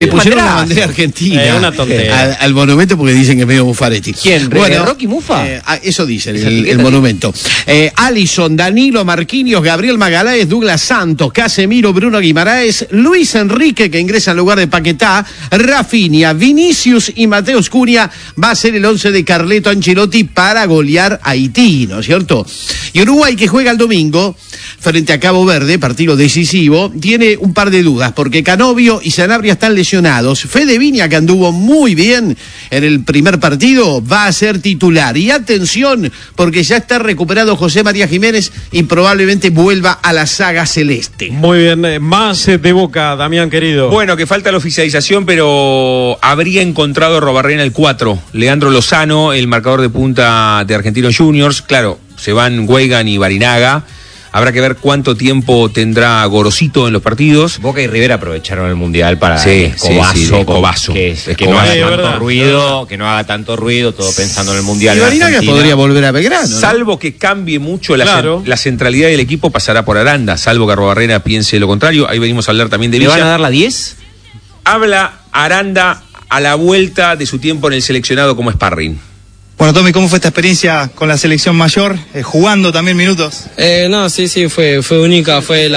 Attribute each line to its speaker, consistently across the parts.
Speaker 1: Le pusieron la bandera argentina
Speaker 2: una tontería.
Speaker 1: al monumento porque dicen que es medio Buffaretti.
Speaker 3: ¿Quién? ¿Rocky Mufa?
Speaker 1: Eso dice el monumento. Alisson, Danilo, Marquinhos, Gabriel Magalhães, Douglas Santos, Casemiro, Bruno Guimaraes, Luis Enrique, que ingresa en lugar de Paquetá, Rafinha, Vinicius y Mateus Cunha. Va a ser el 11 de Carleto Ancelotti para golear a Haití, ¿no es cierto? Y Uruguay, que juega el domingo frente a Cabo Verde, partido decisivo, tiene un par de dudas, porque Canovio y Sanabria están lesionados. Fede Viña, que anduvo muy bien en el primer partido, va a ser titular. Y atención, porque ya está recuperado José María Jiménez y probablemente vuelva a la saga celeste.
Speaker 2: Muy bien, más de Boca, Damián querido.
Speaker 4: Bueno, que falta la oficialización, pero habría encontrado a Robarrena el 4. Leandro Lozano, el marcador de punta de Argentinos Juniors. Claro, se van Weigand y Barinaga. Habrá que ver cuánto tiempo tendrá Gorosito en los partidos.
Speaker 3: Boca y Rivera aprovecharon el Mundial para
Speaker 4: Cobazo.
Speaker 3: Que no haga tanto ruido, que no haga tanto ruido, todo pensando en el Mundial.
Speaker 1: Y Barinaga podría volver a Belgrano, ¿no?
Speaker 4: Salvo que cambie mucho la centralidad del equipo, pasará por Aranda, salvo que Arrobarrena piense lo contrario. Ahí venimos a hablar también de Villa.
Speaker 3: ¿Le van a dar la 10?
Speaker 4: Habla Aranda a la vuelta de su tiempo en el seleccionado como sparring.
Speaker 5: Bueno, Tommy, ¿cómo fue esta experiencia con la selección mayor? ¿Jugando también minutos?
Speaker 6: No, sí, fue única,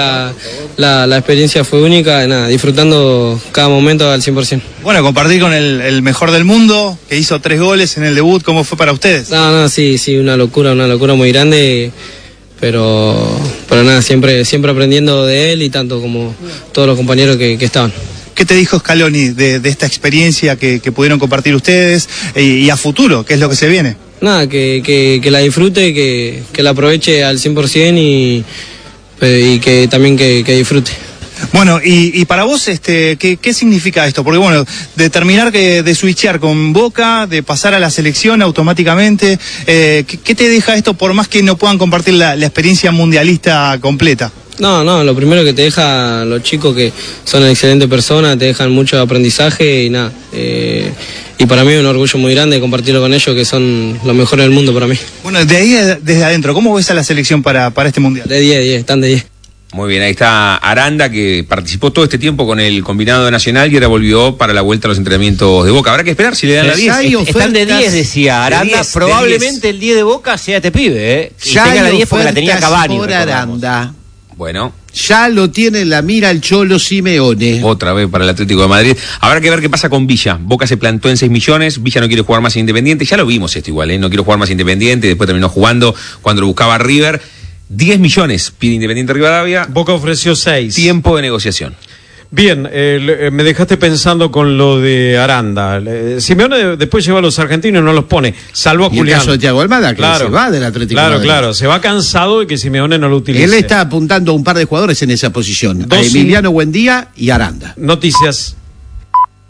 Speaker 6: la experiencia fue única, nada, disfrutando cada momento al 100%.
Speaker 5: Bueno, compartir con el mejor del mundo, que hizo 3 goles en el debut, ¿cómo fue para ustedes?
Speaker 6: No, sí, una locura muy grande, pero nada, siempre aprendiendo de él y tanto como todos los compañeros que estaban.
Speaker 5: ¿Qué te dijo Scaloni de esta experiencia que pudieron compartir ustedes y a futuro? ¿Qué es lo que se viene?
Speaker 6: Nada, que la disfrute, que la aproveche al 100% y que también que disfrute.
Speaker 5: Bueno, y para vos, ¿qué significa esto? Porque bueno, de terminar de switchear con Boca, de pasar a la selección automáticamente, ¿qué te deja esto por más que no puedan compartir la experiencia mundialista completa?
Speaker 6: No, lo primero que te deja los chicos que son excelentes personas, te dejan mucho aprendizaje y nada. Y para mí es un orgullo muy grande compartirlo con ellos, que son los mejores del mundo para mí.
Speaker 5: Bueno, de ahí desde adentro, ¿cómo ves a la selección para este mundial?
Speaker 6: De 10, están de 10.
Speaker 4: Muy bien, ahí está Aranda, que participó todo este tiempo con el combinado nacional y ahora volvió para la vuelta a los entrenamientos de Boca. Habrá que esperar si le dan la 10.
Speaker 3: Están de 10, decía Aranda.
Speaker 4: 10,
Speaker 3: probablemente el 10 de Boca sea este pibe, Y
Speaker 1: ya
Speaker 3: tenga la 10 porque la tenía Cavani.
Speaker 1: Por Aranda.
Speaker 4: Bueno.
Speaker 1: Ya lo tiene en la mira el Cholo Simeone.
Speaker 4: Otra vez para el Atlético de Madrid. Habrá que ver qué pasa con Villa. Boca se plantó en 6 millones. Villa no quiere jugar más Independiente. Ya lo vimos esto igual, No quiero jugar más Independiente. Después terminó jugando cuando lo buscaba River. 10 millones pide Independiente Rivadavia.
Speaker 2: Boca ofreció 6.
Speaker 4: Tiempo de negociación.
Speaker 2: Bien, me dejaste pensando con lo de Aranda. Simeone después lleva a los argentinos y no los pone, salvo a Julián.
Speaker 1: Y el caso de Thiago Almada, que se va del Atlético de Madrid.
Speaker 2: Claro, se va cansado de que Simeone no lo utilice.
Speaker 1: Él está apuntando a un par de jugadores en esa posición, a Emiliano Buendía y Aranda.
Speaker 2: Noticias.